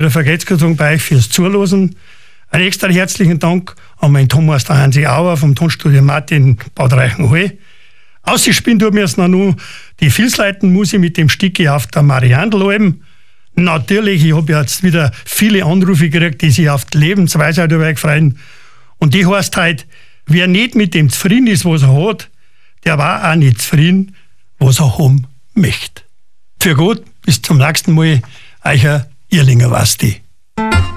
wieder vergelt's Gott bei euch fürs Zuhören. Einen extra herzlichen Dank an meinen Thomas der Hansi Auer vom Tonstudio Martin Bad Reichenhall. Ausgespielt tut mir es noch die Vilsleiten-Musik mit dem Stücke auf der Mariandelalm. Natürlich, ich habe jetzt wieder viele Anrufe gekriegt, die sich auf die Lebensweisheit über euch freuen. Und die heißt halt, wer nicht mit dem zufrieden ist, was er hat, der war auch nicht zufrieden, was er haben möchte. Für Gott, bis zum nächsten Mal, euer Irlinger Wasti.